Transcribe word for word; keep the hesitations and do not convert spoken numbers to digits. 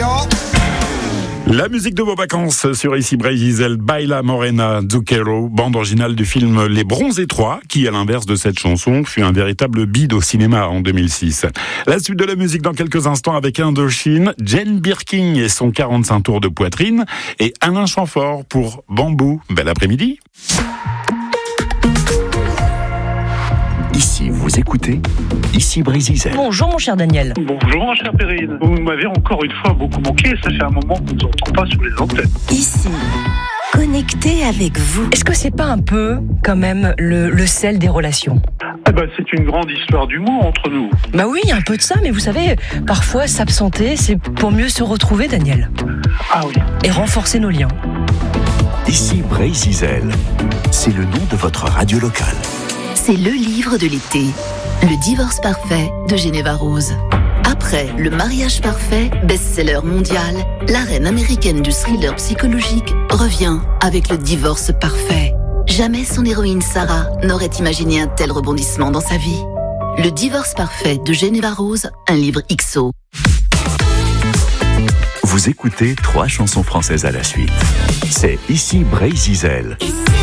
y'all. La musique de vos vacances sur Ici Brésil, Baila Morena Zucchero, bande originale du film Les Bronzés trois, qui, à l'inverse de cette chanson, fut un véritable bide au cinéma en deux mille six. La suite de la musique dans quelques instants avec Indochine, Jane Birkin et son quarante-cinq tours de poitrine, et Alain Chamfort pour Bambou. Bel après-midi. Ici, vous écoutez Ici Brésil. Bonjour mon cher Daniel. Bonjour ma chère Perrine. Vous m'avez encore une fois beaucoup manqué, ça fait un moment qu'on ne vous entend pas sur les antennes. Ici, connecté avec vous. Est-ce que c'est pas un peu quand même le, le sel des relations ? Eh ben, c'est une grande histoire d'humour entre nous. Bah oui, il y a un peu de ça, mais vous savez, parfois s'absenter, c'est pour mieux se retrouver, Daniel. Ah oui. Et renforcer nos liens. Ici Brésil, c'est le nom de votre radio locale. C'est le livre de l'été, Le divorce parfait de Geneva Rose. Après Le mariage parfait, best-seller mondial, la reine américaine du thriller psychologique revient avec Le divorce parfait. Jamais son héroïne Sarah n'aurait imaginé un tel rebondissement dans sa vie. Le divorce parfait de Geneva Rose, un livre X O. Vous écoutez trois chansons françaises à la suite. C'est Ici Brésil. Ici.